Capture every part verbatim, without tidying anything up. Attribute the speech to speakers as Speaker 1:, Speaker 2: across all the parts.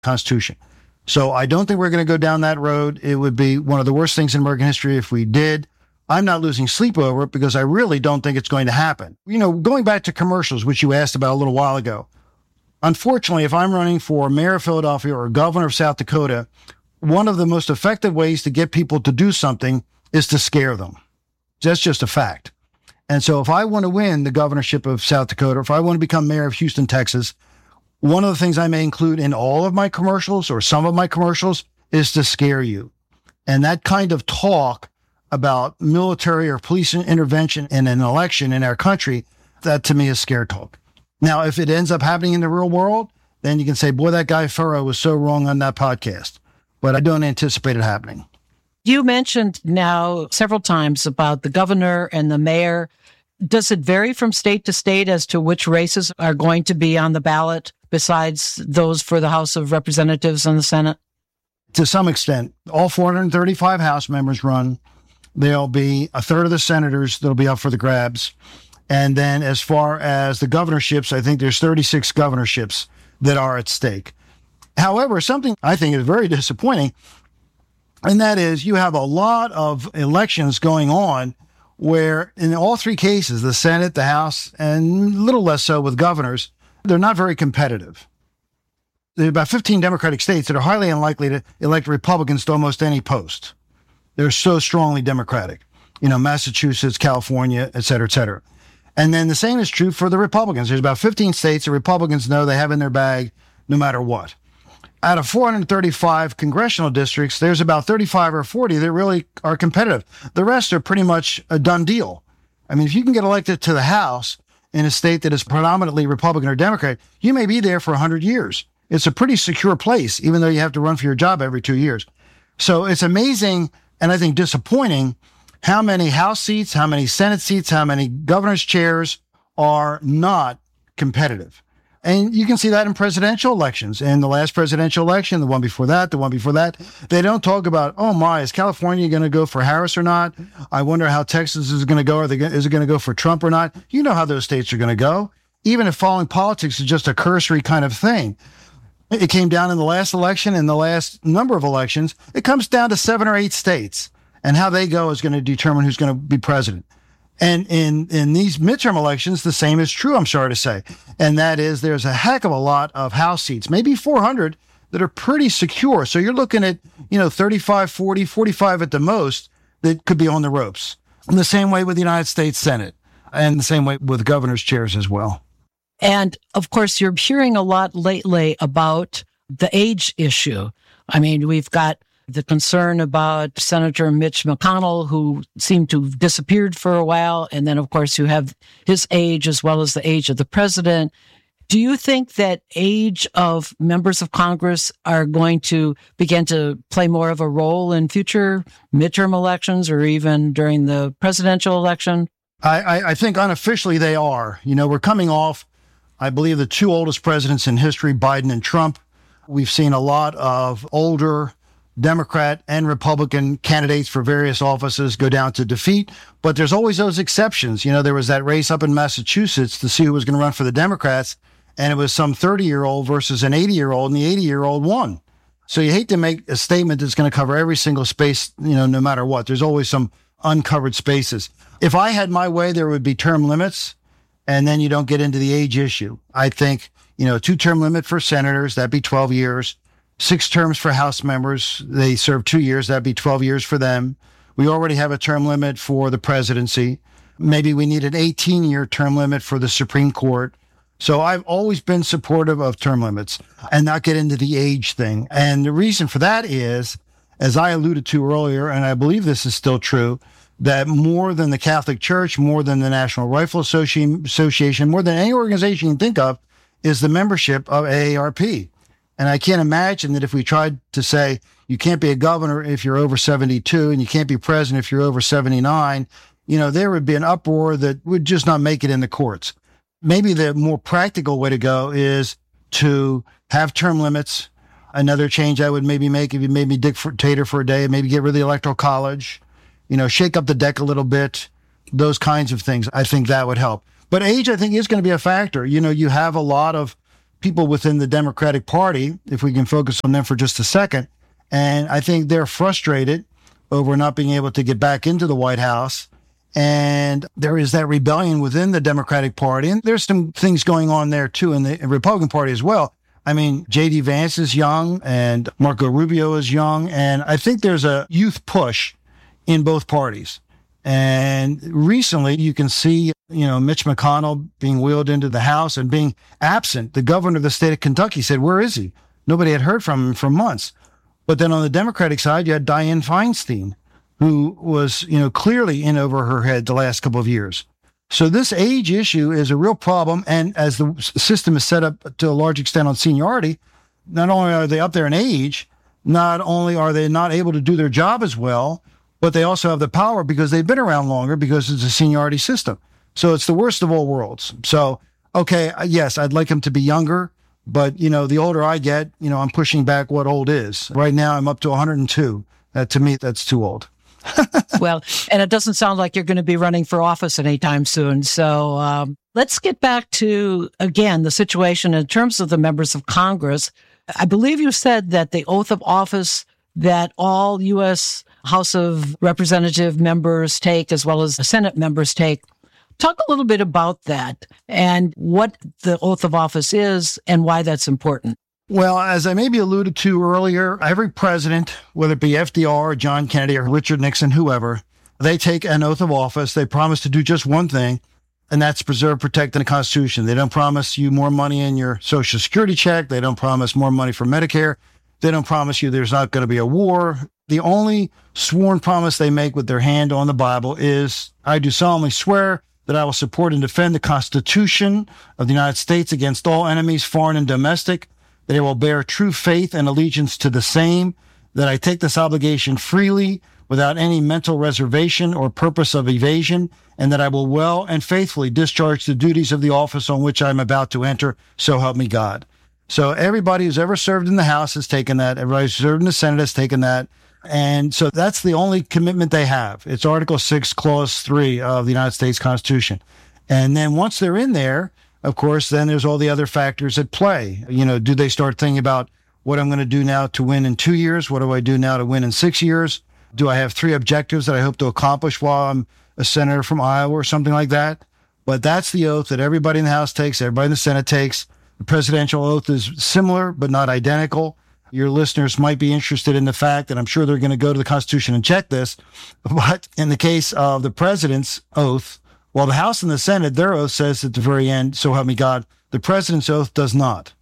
Speaker 1: Constitution. So I don't think we're going to go down that road. It would be one of the worst things in American history if we did. I'm not losing sleep over it because I really don't think it's going to happen. You know, going back to commercials, which you asked about a little while ago, unfortunately, if I'm running for mayor of Philadelphia or governor of South Dakota, one of the most effective ways to get people to do something is to scare them. That's just a fact. And so if I want to win the governorship of South Dakota, if I want to become mayor of Houston, Texas, one of the things I may include in all of my commercials or some of my commercials is to scare you. And that kind of talk about military or police intervention in an election in our country, that to me is scare talk. Now, if it ends up happening in the real world, then you can say, boy, that guy Furrow was so wrong on that podcast. But I don't anticipate it happening.
Speaker 2: You mentioned now several times about the governor and the mayor. Does it vary from state to state as to which races are going to be on the ballot besides those for the House of Representatives and the Senate?
Speaker 1: To some extent, all four hundred thirty-five House members run. There'll be a third of the senators that'll be up for the grabs. And then as far as the governorships, I think there's thirty-six governorships that are at stake. However, something I think is very disappointing, and that is you have a lot of elections going on where in all three cases, the Senate, the House, and a little less so with governors, they're not very competitive. There are about fifteen Democratic states that are highly unlikely to elect Republicans to almost any post. They're so strongly Democratic, you know, Massachusetts, California, et cetera, et cetera. And then the same is true for the Republicans. There's about fifteen states that Republicans know they have in their bag no matter what. Out of four hundred thirty-five congressional districts, there's about thirty-five or forty that really are competitive. The rest are pretty much a done deal. I mean, if you can get elected to the House in a state that is predominantly Republican or Democrat, you may be there for one hundred years. It's a pretty secure place, even though you have to run for your job every two years. So it's amazing, and I think disappointing, how many House seats, how many Senate seats, how many governor's chairs are not competitive. And you can see that in presidential elections. In the last presidential election, the one before that, the one before that, they don't talk about, oh my, is California going to go for Harris or not? I wonder how Texas is going to go. Are they, is it going to go for Trump or not? You know how those states are going to go. Even if following politics is just a cursory kind of thing. It came down in the last election, in the last number of elections, it comes down to seven or eight states. And how they go is going to determine who's going to be president. And in, in these midterm elections, the same is true, I'm sorry to say. And that is there's a heck of a lot of House seats, maybe four hundred, that are pretty secure. So you're looking at, you know, thirty-five, forty, forty-five at the most that could be on the ropes. In the same way with the United States Senate and the same way with governor's chairs as well.
Speaker 2: And of course, you're hearing a lot lately about the age issue. I mean, we've got the concern about Senator Mitch McConnell, who seemed to have disappeared for a while. And then, of course, you have his age as well as the age of the president. Do you think that age of members of Congress are going to begin to play more of a role in future midterm elections or even during the presidential election?
Speaker 1: I, I, I think unofficially they are. You know, we're coming off, I believe, the two oldest presidents in history, Biden and Trump. We've seen a lot of older Democrat and Republican candidates for various offices go down to defeat, but there's always those exceptions. You know, there was that race up in Massachusetts to see who was going to run for the Democrats, and it was some thirty-year-old versus an eighty-year-old, and the eighty-year-old won. So you hate to make a statement that's going to cover every single space, you know, no matter what. There's always some uncovered spaces. If I had my way, there would be term limits, and then you don't get into the age issue. I think, you know, two-term limit for senators, that'd be twelve years. Six terms for House members. They serve two years. That'd be twelve years for them. We already have a term limit for the presidency. Maybe we need an eighteen-year term limit for the Supreme Court. So I've always been supportive of term limits and not get into the age thing. And the reason for that is, as I alluded to earlier, and I believe this is still true, that more than the Catholic Church, more than the National Rifle Association, more than any organization you can think of, is the membership of A A R P. And I can't imagine that if we tried to say you can't be a governor if you're over seventy-two and you can't be president if you're over seventy-nine, you know, there would be an uproar that would just not make it in the courts. Maybe the more practical way to go is to have term limits. Another change I would maybe make if you made me dictator for a day, maybe get rid of the Electoral College, you know, shake up the deck a little bit, those kinds of things. I think that would help. But age, I think, is going to be a factor. You know, you have a lot of people within the Democratic Party, if we can focus on them for just a second. And I think they're frustrated over not being able to get back into the White House. And there is that rebellion within the Democratic Party. And there's some things going on there, too, in the Republican Party as well. I mean, J D Vance is young and Marco Rubio is young. And I think there's a youth push in both parties. And recently, you can see, you know, Mitch McConnell being wheeled into the House and being absent. The governor of the state of Kentucky said, where is he? Nobody had heard from him for months. But then on the Democratic side, you had Dianne Feinstein, who was, you know, clearly in over her head the last couple of years. So this age issue is a real problem. And as the system is set up to a large extent on seniority, not only are they up there in age, not only are they not able to do their job as well, but they also have the power because they've been around longer because it's a seniority system. So it's the worst of all worlds. So, okay, yes, I'd like them to be younger, but, you know, the older I get, you know, I'm pushing back what old is. Right now, I'm up to one hundred two. Uh, to me, that's too old.
Speaker 2: Well, and it doesn't sound like you're going to be running for office anytime soon. So um, let's get back to, again, the situation in terms of the members of Congress. I believe you said that the oath of office that all U S House of Representative members take, as well as the Senate members take. Talk a little bit about that and what the oath of office is and why that's important.
Speaker 1: Well, as I maybe alluded to earlier, every president, whether it be F D R or John Kennedy or Richard Nixon, whoever, they take an oath of office. They promise to do just one thing, and that's preserve, protect, and the Constitution. They don't promise you more money in your Social Security check. They don't promise more money for Medicare. They don't promise you there's not going to be a war. The only sworn promise they make with their hand on the Bible is, I do solemnly swear that I will support and defend the Constitution of the United States against all enemies, foreign and domestic, that I will bear true faith and allegiance to the same, that I take this obligation freely without any mental reservation or purpose of evasion, and that I will well and faithfully discharge the duties of the office on which I am about to enter, so help me God. So everybody who's ever served in the House has taken that. Everybody who's served in the Senate has taken that. And so that's the only commitment they have. It's Article six, Clause three of the United States Constitution. And then once they're in there, of course, then there's all the other factors at play. You know, do they start thinking about what I'm going to do now to win in two years? What do I do now to win in six years? Do I have three objectives that I hope to accomplish while I'm a senator from Iowa or something like that? But that's the oath that everybody in the House takes, everybody in the Senate takes. The presidential oath is similar, but not identical. Your listeners might be interested in the fact that I'm sure they're going to go to the Constitution and check this. But in the case of the president's oath, while the House and the Senate, their oath says at the very end, so help me God, the president's oath does not.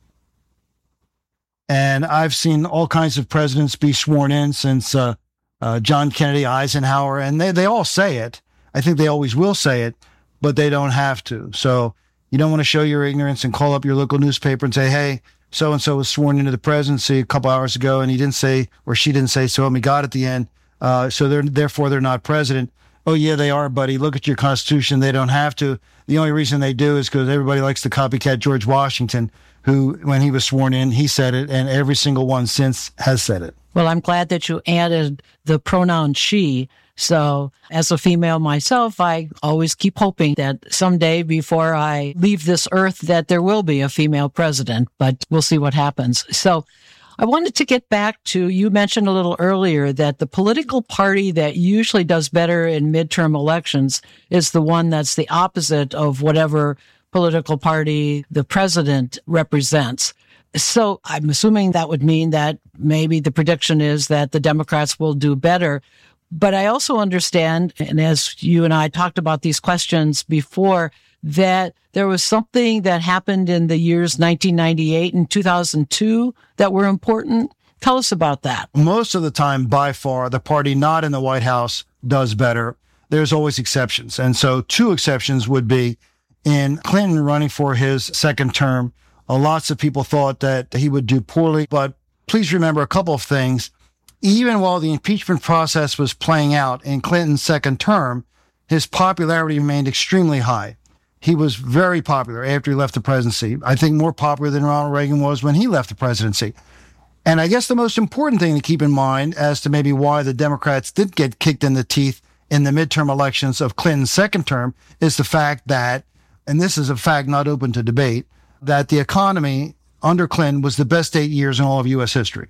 Speaker 1: And I've seen all kinds of presidents be sworn in since uh, uh, John Kennedy, Eisenhower, and they, they all say it. I think they always will say it, but they don't have to. So you don't want to show your ignorance and call up your local newspaper and say, hey, so-and-so was sworn into the presidency a couple hours ago, and he didn't say, or she didn't say, so help me God at the end. Uh, so they're, therefore, they're not president. Oh, yeah, they are, buddy. Look at your Constitution. They don't have to. The only reason they do is because everybody likes to copycat George Washington, who, when he was sworn in, he said it, and every single one since has said it.
Speaker 2: Well, I'm glad that you added the pronoun she. So as a female myself, I always keep hoping that someday before I leave this earth that there will be a female president, but we'll see what happens. So I wanted to get back to, you mentioned a little earlier that the political party that usually does better in midterm elections is the one that's the opposite of whatever political party the president represents. So I'm assuming that would mean that maybe the prediction is that the Democrats will do better. But I also understand, and as you and I talked about these questions before, that there was something that happened in the years nineteen ninety-eight and two thousand two that were important. Tell us about that.
Speaker 1: Most of the time, by far, the party not in the White House does better. There's always exceptions. And so two exceptions would be in Clinton running for his second term. Uh, lots of people thought that he would do poorly. But please remember a couple of things. Even while the impeachment process was playing out in Clinton's second term, his popularity remained extremely high. He was very popular after he left the presidency. I think more popular than Ronald Reagan was when he left the presidency. And I guess the most important thing to keep in mind as to maybe why the Democrats did get kicked in the teeth in the midterm elections of Clinton's second term is the fact that, and this is a fact not open to debate, that the economy under Clinton was the best eight years in all of U S history.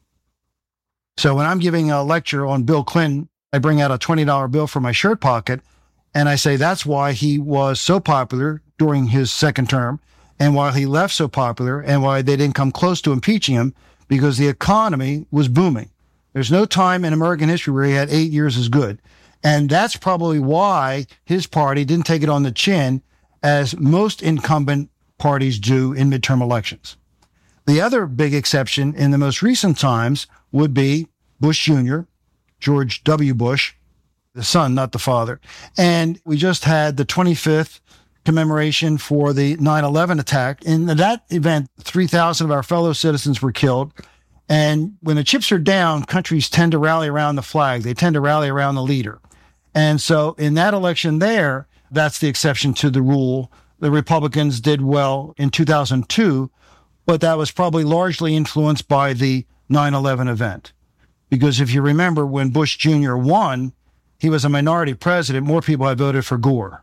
Speaker 1: So when I'm giving a lecture on Bill Clinton, I bring out a twenty dollar bill from my shirt pocket, and I say that's why he was so popular during his second term, and why he left so popular, and why they didn't come close to impeaching him, because the economy was booming. There's no time in American history where he had eight years as good. And that's probably why his party didn't take it on the chin, as most incumbent parties do in midterm elections. The other big exception in the most recent times would be Bush Junior, George W. Bush, the son, not the father. And we just had the twenty-fifth commemoration for the nine eleven attack. In that event, three thousand of our fellow citizens were killed. And when the chips are down, countries tend to rally around the flag. They tend to rally around the leader. And so in that election there, that's the exception to the rule. The Republicans did well in two thousand two, but that was probably largely influenced by the nine eleven event. Because if you remember, when Bush Junior won, he was a minority president. More people had voted for Gore.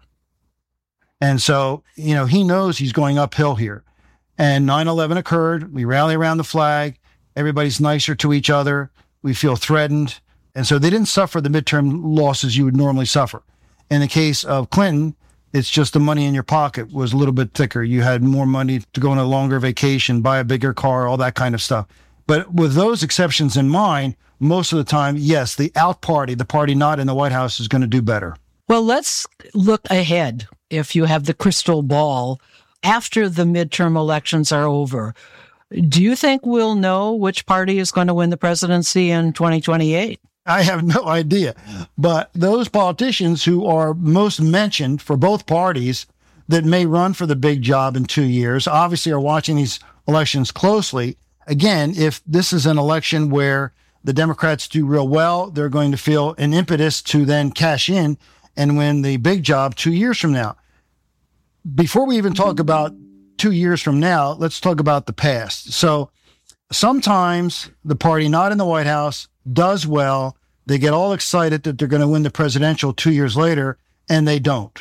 Speaker 1: And so, you know, he knows he's going uphill here. And nine eleven occurred. We rally around the flag. Everybody's nicer to each other. We feel threatened. And so they didn't suffer the midterm losses you would normally suffer. In the case of Clinton, it's just the money in your pocket was a little bit thicker. You had more money to go on a longer vacation, buy a bigger car, all that kind of stuff. But with those exceptions in mind, most of the time, yes, the out party, the party not in the White House, is going to do better.
Speaker 2: Well, let's look ahead. If you have the crystal ball, after the midterm elections are over, do you think we'll know which party is going to win the presidency in twenty twenty-eight?
Speaker 1: I have no idea. But those politicians who are most mentioned for both parties that may run for the big job in two years obviously are watching these elections closely. Again, if this is an election where the Democrats do real well, they're going to feel an impetus to then cash in and win the big job two years from now. Before we even talk about two years from now, let's talk about the past. So sometimes the party not in the White House does well. They get all excited that they're going to win the presidential two years later, and they don't.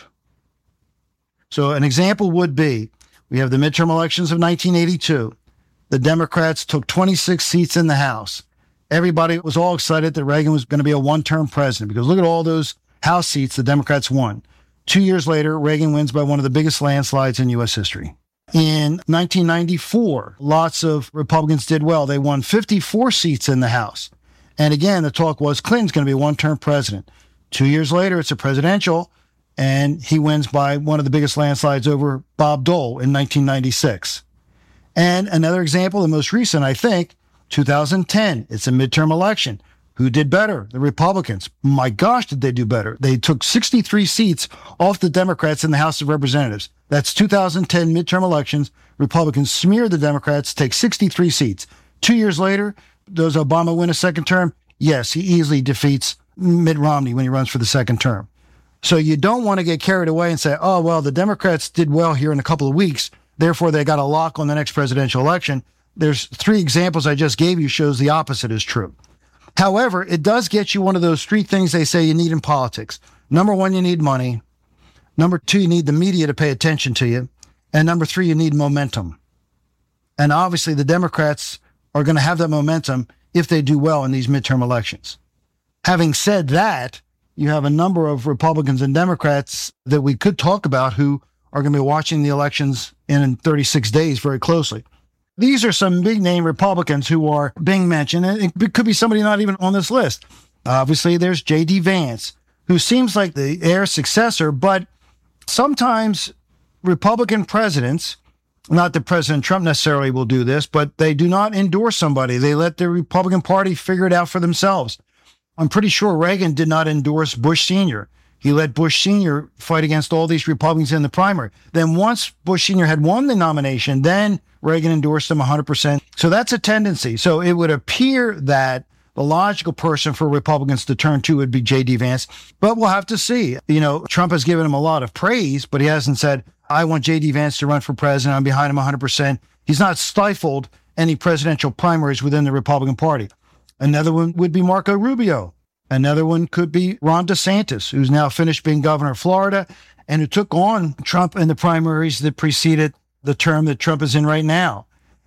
Speaker 1: So an example would be, we have the midterm elections of nineteen eighty-two. The Democrats took twenty-six seats in the House. Everybody was all excited that Reagan was going to be a one-term president, because look at all those House seats the Democrats won. Two years later, Reagan wins by one of the biggest landslides in U S history. In nineteen ninety-four, lots of Republicans did well. They won fifty-four seats in the House. And again, the talk was Clinton's going to be a one-term president. Two years later, it's a presidential, and he wins by one of the biggest landslides over Bob Dole in nineteen ninety-six. And another example, the most recent, I think, two thousand ten, it's a midterm election. Who did better? The Republicans. My gosh, did they do better? They took sixty-three seats off the Democrats in the House of Representatives. That's two thousand ten midterm elections. Republicans smeared the Democrats, take sixty-three seats. Two years later, does Obama win a second term? Yes, he easily defeats Mitt Romney when he runs for the second term. So you don't want to get carried away and say, oh, well, the Democrats did well here in a couple of weeks, therefore they got a lock on the next presidential election. There's three examples I just gave you shows the opposite is true. However, it does get you one of those three things they say you need in politics. Number one, you need money. Number two, you need the media to pay attention to you. And number three, you need momentum. And obviously the Democrats are going to have that momentum if they do well in these midterm elections. Having said that, you have a number of Republicans and Democrats that we could talk about who are going to be watching the elections in thirty-six days very closely. These are some big name Republicans who are being mentioned, and it could be somebody not even on this list. Obviously, there's J D Vance, who seems like the heir successor, but sometimes Republican presidents, not that President Trump necessarily will do this, but they do not endorse somebody. They let the Republican Party figure it out for themselves. I'm pretty sure Reagan did not endorse Bush Senior He let Bush Senior fight against all these Republicans in the primary. Then once Bush Senior had won the nomination, then Reagan endorsed him one hundred percent. So that's a tendency. So it would appear that the logical person for Republicans to turn to would be J D Vance, but we'll have to see. You know, Trump has given him a lot of praise, but he hasn't said, I want J D Vance to run for president. I'm behind him one hundred percent. He's not stifled any presidential primaries within the Republican Party. Another one would be Marco Rubio. Another one could be Ron DeSantis, who's now finished being governor of Florida and who took on Trump in the primaries that preceded the term that Trump is in right now.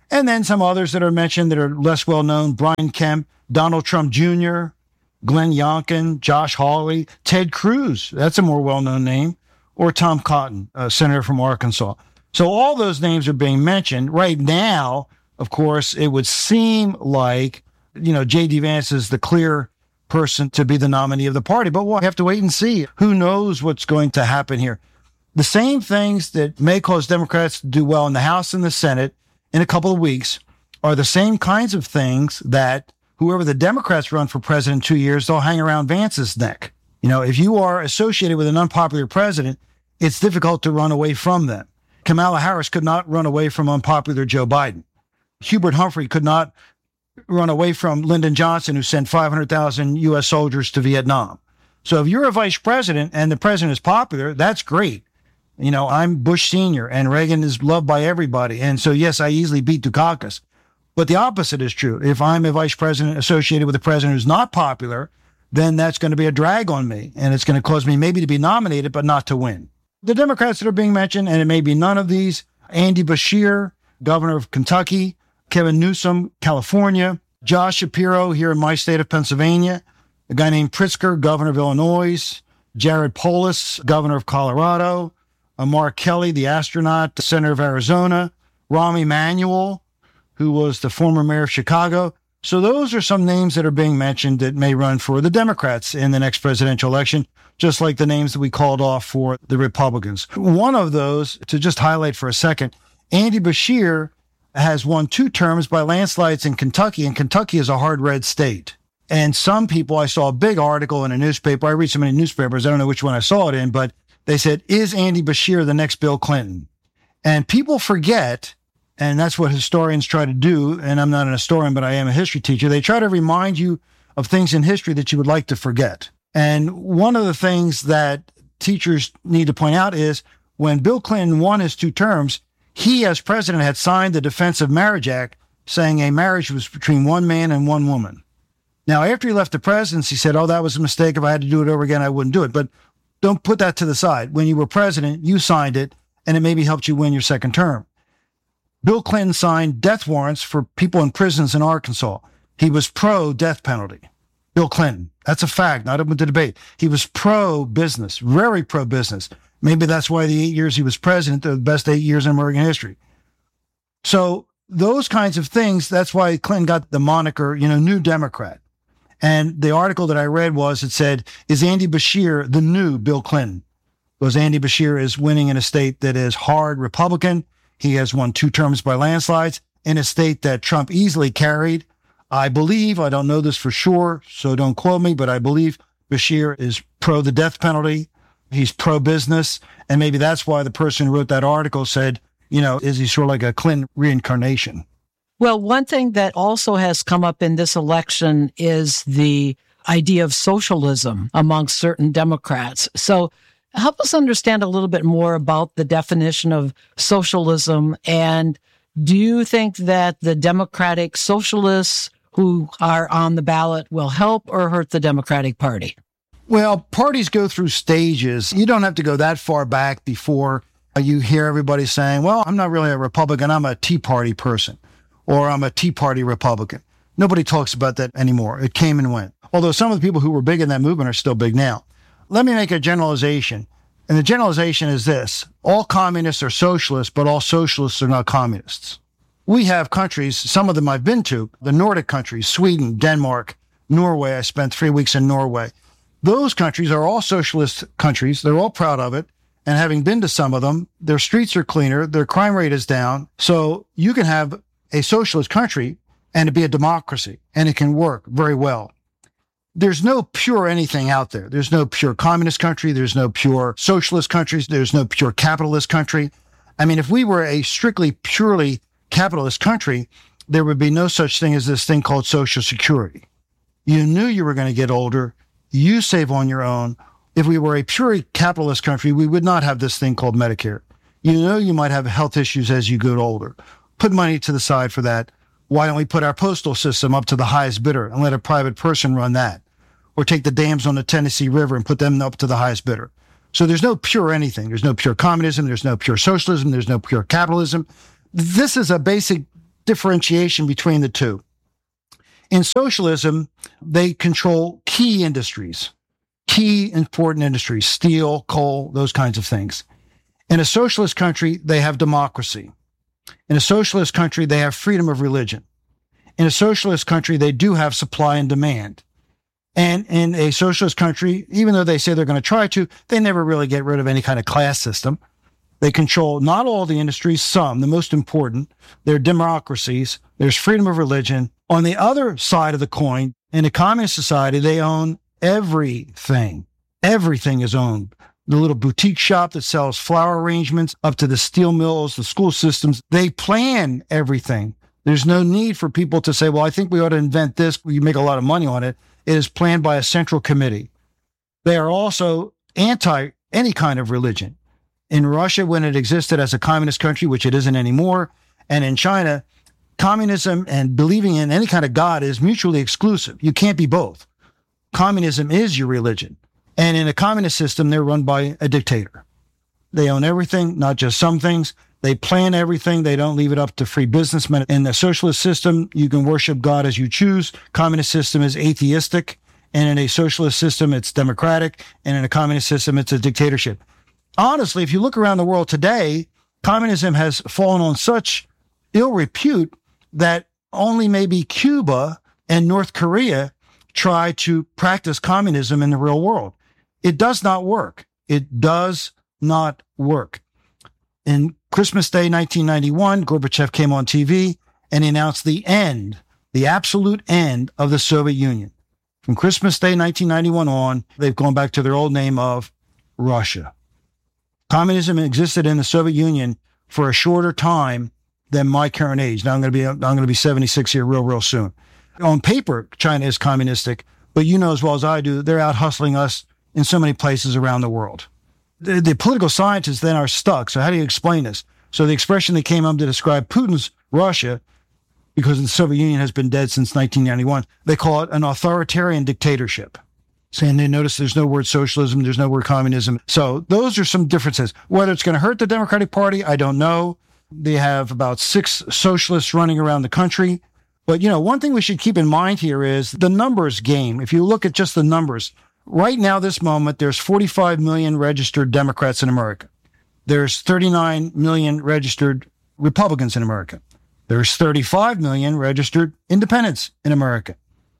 Speaker 1: And then some others that are mentioned that are less well known: Brian Kemp, Donald Trump Junior, Glenn Youngkin, Josh Hawley, Ted Cruz. That's a more well-known name. Or Tom Cotton, a senator from Arkansas. So all those names are being mentioned. Right now, of course, it would seem like, you know, J D. Vance is the clear person to be the nominee of the party, but we'll have to wait and see. Who knows what's going to happen here? The same things that may cause Democrats to do well in the House and the Senate in a couple of weeks are the same kinds of things that whoever the Democrats run for president in two years, they'll hang around Vance's neck. You know, if you are associated with an unpopular president, it's difficult to run away from them. Kamala Harris could not run away from unpopular Joe Biden. Hubert Humphrey could not run away from Lyndon Johnson, who sent five hundred thousand U S soldiers to Vietnam. So if you're a vice president and the president is popular, that's great. You know, I'm Bush Senior and Reagan is loved by everybody. And so, yes, I easily beat Dukakis. But the opposite is true. If I'm a vice president associated with a president who's not popular, then that's going to be a drag on me. And it's going to cause me maybe to be nominated, but not to win. The Democrats that are being mentioned, and it may be none of these: Andy Beshear, governor of Kentucky; Kevin Newsom, California; Josh Shapiro here in my state of Pennsylvania; a guy named Pritzker, governor of Illinois; Jared Polis, governor of Colorado; Mark Kelly, the astronaut, the senator of Arizona; Rahm Emanuel, who was the former mayor of Chicago. So those are some names that are being mentioned that may run for the Democrats in the next presidential election, just like the names that we called off for the Republicans. One of those, to just highlight for a second, Andy Beshear has won two terms by landslides in Kentucky, and Kentucky is a hard red state. And some people, I saw a big article in a newspaper. I read so many newspapers, I don't know which one I saw it in, but they said, is Andy Beshear the next Bill Clinton? And people forget, and that's what historians try to do, and I'm not an historian, but I am a history teacher. They try to remind you of things in history that you would like to forget. And one of the things that teachers need to point out is when Bill Clinton won his two terms, he as president had signed the Defense of Marriage Act, saying a marriage was between one man and one woman. Now, after he left the presidency, he said, oh, that was a mistake. If I had to do it over again, I wouldn't do it. But don't put that to the side. When you were president, you signed it, and it maybe helped you win your second term. Bill Clinton signed death warrants for people in prisons in Arkansas. He was pro-death penalty. Bill Clinton. That's a fact, not open to debate. He was pro-business, very pro-business. Maybe that's why the eight years he was president, the best eight years in American history. So those kinds of things, that's why Clinton got the moniker, you know, New Democrat. And the article that I read was, it said, is Andy Beshear the new Bill Clinton? Because Andy Beshear is winning in a state that is hard Republican. He has won two terms by landslides in a state that Trump easily carried. I believe, I don't know this for sure, so don't quote me, but I believe Beshear is pro the death penalty. He's pro-business. And maybe that's why the person who wrote that article said, you know, is he sort of like a Clinton reincarnation?
Speaker 2: Well, one thing that also has come up in this election is the idea of socialism among certain Democrats. So help us understand a little bit more about the definition of socialism. And do you think that the Democratic socialists who are on the ballot will help or hurt the Democratic Party?
Speaker 1: Well, parties go through stages. You don't have to go that far back before you hear everybody saying, well, I'm not really a Republican, I'm a Tea Party person, or I'm a Tea Party Republican. Nobody talks about that anymore. It came and went. Although some of the people who were big in that movement are still big now. Let me make a generalization. And the generalization is this: all communists are socialists, but all socialists are not communists. We have countries, some of them I've been to, the Nordic countries, Sweden, Denmark, Norway. I spent three weeks in Norway. Those countries are all socialist countries. They're all proud of it. And having been to some of them, their streets are cleaner, their crime rate is down. So you can have a socialist country and it be a democracy, and it can work very well. There's no pure anything out there. There's no pure communist country. There's no pure socialist countries. There's no pure capitalist country. I mean, if we were a strictly, purely capitalist country, there would be no such thing as this thing called Social Security. You knew you were going to get older. You save on your own. If we were a purely capitalist country, we would not have this thing called Medicare. You know you might have health issues as you get older. Put money to the side for that. Why don't we put our postal system up to the highest bidder and let a private person run that? Or take the dams on the Tennessee River and put them up to the highest bidder. So there's no pure anything. There's no pure communism. There's no pure socialism. There's no pure capitalism. This is a basic differentiation between the two. In socialism, they control key industries, key important industries, steel, coal, those kinds of things. In a socialist country, they have democracy. In a socialist country, they have freedom of religion. In a socialist country, they do have supply and demand. And in a socialist country, even though they say they're going to try to, they never really get rid of any kind of class system. They control not all the industries, some, the most important. They're democracies. There's freedom of religion. On the other side of the coin, in a communist society, they own everything. Everything is owned. The little boutique shop that sells flower arrangements up to the steel mills, the school systems, they plan everything. There's no need for people to say, well, I think we ought to invent this. We make a lot of money on it. It is planned by a central committee. They are also anti any kind of religion. In Russia, when it existed as a communist country, which it isn't anymore, and in China, communism and believing in any kind of God is mutually exclusive. You can't be both. Communism is your religion. And in a communist system, they're run by a dictator. They own everything, not just some things. They plan everything. They don't leave it up to free businessmen. In the socialist system, you can worship God as you choose. Communist system is atheistic. And in a socialist system, it's democratic. And in a communist system, it's a dictatorship. Honestly, if you look around the world today, communism has fallen on such ill repute that only maybe Cuba and North Korea try to practice communism in the real world. It does not work. It does not work. In Christmas Day, nineteen ninety-one, Gorbachev came on T V and he announced the end, the absolute end of the Soviet Union. From Christmas Day, nineteen ninety-one on, they've gone back to their old name of Russia. Communism existed in the Soviet Union for a shorter time than my current age. Now I'm going to be, I'm going to be seventy-six here real, real soon. On paper, China is communistic, but you know as well as I do, they're out hustling us in so many places around the world. The, the political scientists then are stuck. So how do you explain this? So the expression that came up to describe Putin's Russia, because the Soviet Union has been dead since nineteen ninety-one, they call it an authoritarian dictatorship. Saying they notice there's no word socialism, there's no word communism. So those are some differences. Whether it's going to hurt the Democratic Party, I don't know. They have about six socialists running around the country. But, you know, one thing we should keep in mind here is the numbers game. If you look at just the numbers, right now, this moment, there's forty-five million registered Democrats in America. There's thirty-nine million registered Republicans in America. There's thirty-five million registered independents in America.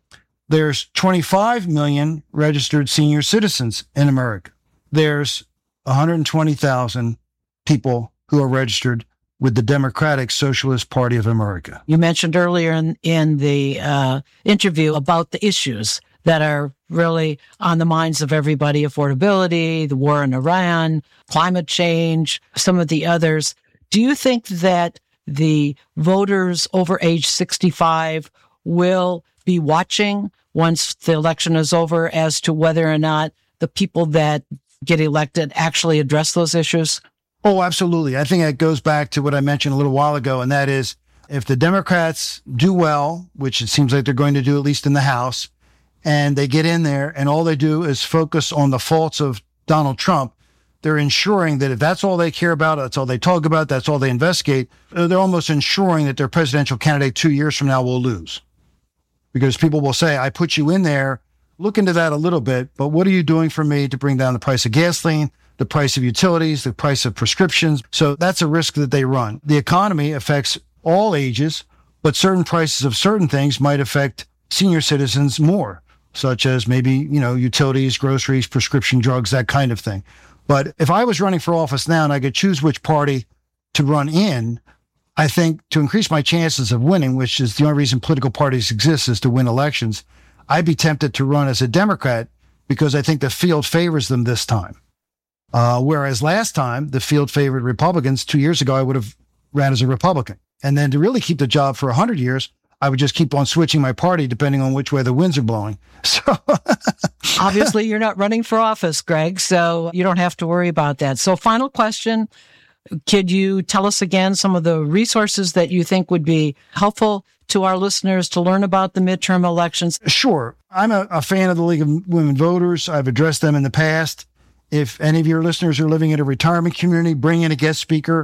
Speaker 1: There's twenty-five million registered senior citizens in America. There's one hundred twenty thousand people who are registered with the Democratic Socialist Party of America.
Speaker 2: You mentioned earlier in, in the uh, interview about the issues that are really on the minds of everybody: affordability, the war in Iran, climate change, some of the others. Do you think that the voters over age sixty-five will be watching once the election is over as to whether or not the people that get elected actually address those issues?
Speaker 1: Oh, absolutely. I think that goes back to what I mentioned a little while ago, and that is if the Democrats do well, which it seems like they're going to do at least in the House, and they get in there and all they do is focus on the faults of Donald Trump, they're ensuring that if that's all they care about, that's all they talk about, that's all they investigate, they're almost ensuring that their presidential candidate two years from now will lose. Because people will say, I put you in there, look into that a little bit, but what are you doing for me to bring down the price of gasoline, the price of utilities, the price of prescriptions? So that's a risk that they run. The economy affects all ages, but certain prices of certain things might affect senior citizens more, such as maybe, you know, utilities, groceries, prescription drugs, that kind of thing. But if I was running for office now and I could choose which party to run in, I think to increase my chances of winning, which is the only reason political parties exist is to win elections, I'd be tempted to run as a Democrat because I think the field favors them this time. Uh, whereas last time, the field favored Republicans. Two years ago, I would have ran as a Republican. And then to really keep the job for one hundred years, I would just keep on switching my party depending on which way the winds are blowing. So
Speaker 2: obviously, you're not running for office, Greg, so you don't have to worry about that. So final question. Could you tell us again some of the resources that you think would be helpful to our listeners to learn about the midterm elections?
Speaker 1: Sure. I'm a, a fan of the League of Women Voters. I've addressed them in the past. If any of your listeners are living in a retirement community, bring in a guest speaker.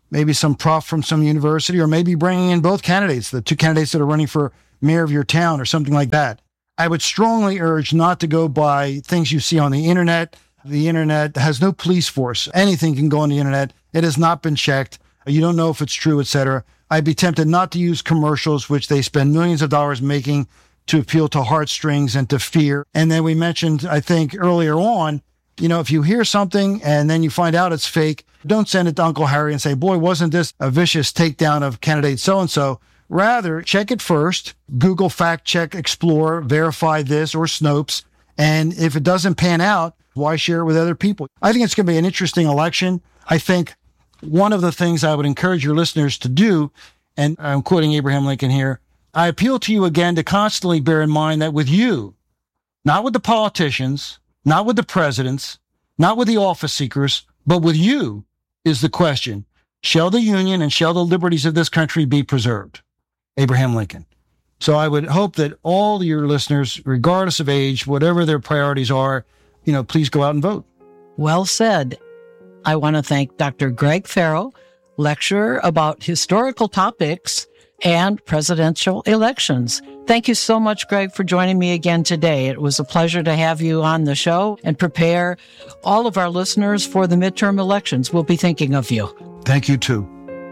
Speaker 1: maybe some prof from some university, or maybe bringing in both candidates, the two candidates that are running for mayor of your town or something like that. I would strongly urge not to go by things you see on the internet. The internet has no police force. Anything can go on the internet. It has not been checked. You don't know if it's true, et cetera. I'd be tempted not to use commercials, which they spend millions of dollars making to appeal to heartstrings and to fear. And then we mentioned, I think earlier on, you know, if you hear something and then you find out it's fake, don't send it to Uncle Harry and say, boy, wasn't this a vicious takedown of candidate so-and-so? Rather, check it first. Google fact check, explore, verify this, or Snopes. And if it doesn't pan out, why share it with other people? I think it's going to be an interesting election. I think one of the things I would encourage your listeners to do, and I'm quoting Abraham Lincoln here, I appeal to you again to constantly bear in mind that with you, not with the politicians, not with the presidents, not with the office seekers, but with you is the question, shall the Union and shall the liberties of this country be preserved? Abraham Lincoln. So I would hope that all your listeners, regardless of age, whatever their priorities are, you know, please go out and vote.
Speaker 2: Well said. I want to thank Doctor Greg Farrell, lecturer about historical topics and presidential elections. Thank you so much, Greg, for joining me again today. It was a pleasure to have you on the show and prepare all of our listeners for the midterm elections. We'll be thinking of you.
Speaker 1: Thank you, too.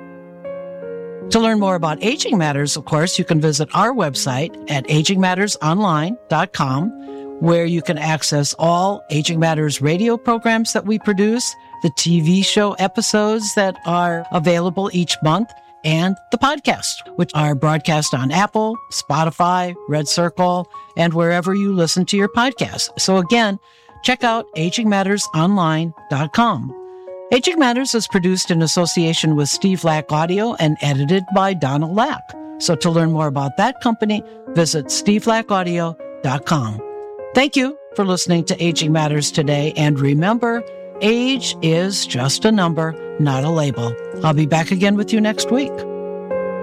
Speaker 2: To learn more about Aging Matters, of course, you can visit our website at aging matters online dot com, where you can access all Aging Matters radio programs that we produce, the T V show episodes that are available each month, and the podcast, which are broadcast on Apple, Spotify, Red Circle, and wherever you listen to your podcasts. So again, check out aging matters online dot com. Aging Matters is produced in association with Steve Lack Audio and edited by Donald Lack. So to learn more about that company, visit steve lack audio dot com. Thank you for listening to Aging Matters today. And remember, age is just a number, not a label. I'll be back again with you next week.